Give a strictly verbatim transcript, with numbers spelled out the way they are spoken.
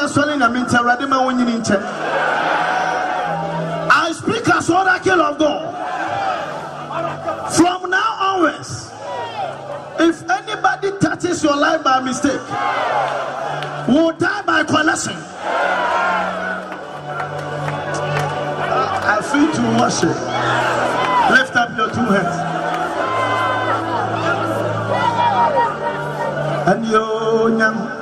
swelling a minter, Radima winning in check. I speak as oracle of God. From now onwards, if anybody touches your life by mistake, will die by collection. I feel to worship. Lift up your two hands. And you